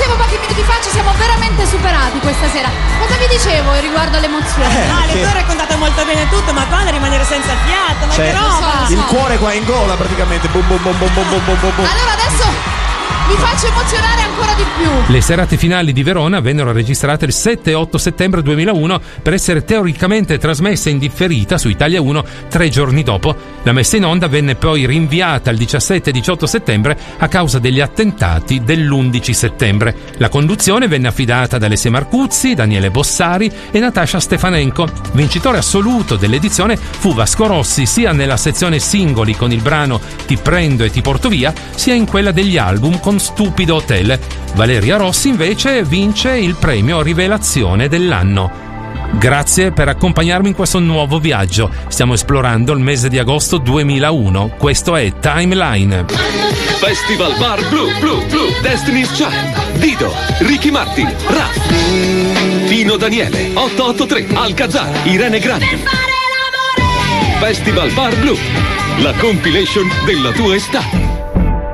dicevo pochi minuti fa, ci siamo veramente superati questa sera. Cosa vi dicevo riguardo all'emozione? Tu hai raccontato molto bene tutto, ma qua da rimanere senza fiato, ma che roba! so. Il cuore qua in gola praticamente. Bum, bum, bum, bum, bum, bum, bum, bum. Allora adesso vi faccio emozionare ancora di più. Le serate finali di Verona vennero registrate il 7 e 8 settembre 2001 per essere teoricamente trasmesse in differita su Italia 1 3 giorni dopo. La messa in onda venne poi rinviata al 17 e 18 settembre a causa degli attentati dell'11 settembre. La conduzione venne affidata ad Alessia Marcuzzi, Daniele Bossari e Natasha Stefanenko. Vincitore assoluto dell'edizione fu Vasco Rossi, sia nella sezione singoli con il brano Ti prendo e ti porto via, sia in quella degli album con Stupido Hotel. Valeria Rossi invece vince il premio Rivelazione dell'anno. Grazie per accompagnarmi in questo nuovo viaggio. Stiamo esplorando il mese di agosto 2001. Questo è Timeline. Festival Bar Blu, Destiny's Child, Dido, Ricky Martin, Raf, Pino Daniele, 883, Alcazar, Irene Grandi. Festival Bar Blu, la compilation della tua estate.